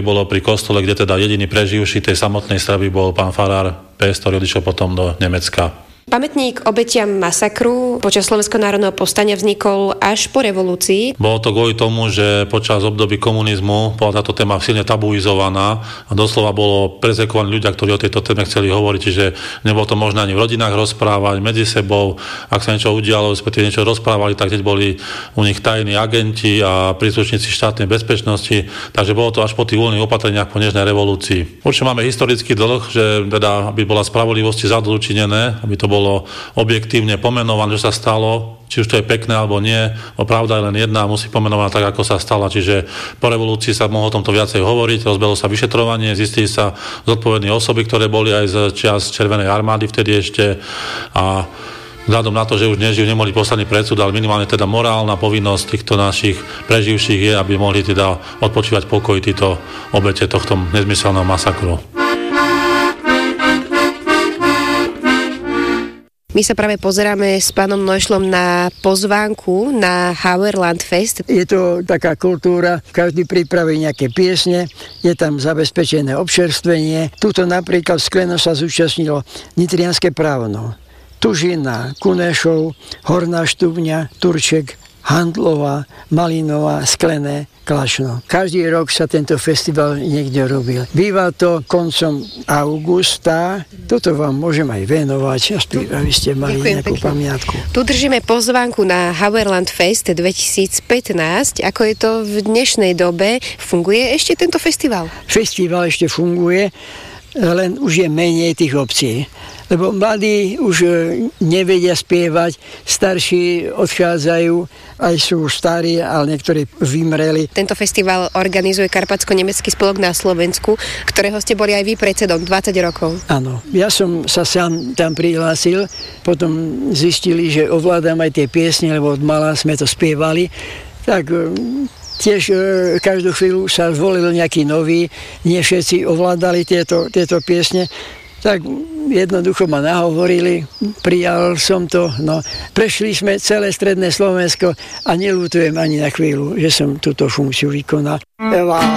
bolo pri kostole, kde teda jediný preživší tej samotnej stravy bol pán farár Pes, ktorý odišiel potom do Nemecka. Pamätník obetiam masakru počas Slovenského národného povstania vznikol až po revolúcii. Bolo to kvôli tomu, že počas období komunizmu bola táto téma silne tabuizovaná a doslova bolo prezekovaní ľudia, ktorí o tejto téme chceli hovoriť, čiže nebolo to možné ani v rodinách rozprávať, medzi sebou, ak sa niečo udialo, respektíve niečo rozprávali, tak teď boli u nich tajní agenti a príslušníci štátnej bezpečnosti, takže bolo to až po tých voľných opatreniach po nežnej revolúcii. Určite máme historický dlh, že teda aby bola spravodlivosti zadozučinené, aby to bolo objektívne pomenované, že sa stalo, či už to je pekné alebo nie, pravda je len jedna a musí pomenovaná tak, ako sa stala. Čiže po revolúcii sa mohlo o tomto viacej hovoriť, rozbehlo sa vyšetrovanie, zistili sa zodpovedné osoby, ktoré boli aj z čias Červenej armády vtedy ešte a vzhľadom na to, že už nežijú, nemohli poslaní pred súd, ale minimálne teda morálna povinnosť týchto našich preživších je, aby mohli teda odpočívať pokoj títo obete tohto nezmyselného masakru. My sa práve pozeráme s pánom Neuschlom na pozvánku na Hauerland Fest. Je to taká kultúra, každý pripraví nejaké piesne, je tam zabezpečené občerstvenie. Tuto napríklad v Skleno sa zúčastnilo Nitrianske Právno, Tužina, Kunešov, Horná Štúbňa, Turček, Handlová, Malinová, Sklené, Klašno. Každý rok sa tento festival niekde robil. Býva to koncom augusta. Toto vám môžem aj venovať, aby ste mali nejakú pamiatku. Tu držíme pozvánku na Hauerland Fest 2015. Ako je to v dnešnej dobe? Funguje ešte tento festival? Festival ešte funguje, len už je menej tých obcí. Lebo mladí už nevedia spievať, starší odchádzajú, aj sú starí, ale niektorí vymreli. Tento festival organizuje Karpatsko-nemecký spolok na Slovensku, ktorého ste boli aj vy predsedom 20 rokov. Áno, ja som sa sám tam prihlásil, potom zistili, že ovládam aj tie piesne, lebo od mala sme to spievali, tak tiež každú chvíľu sa zvolil nejaký nový, nie všetci ovládali tieto piesne, tak jednoducho ma nahovorili, prijal som to, no prešli sme celé stredné Slovensko a neľutujem ani na chvíľu, že som túto funkciu vykonal.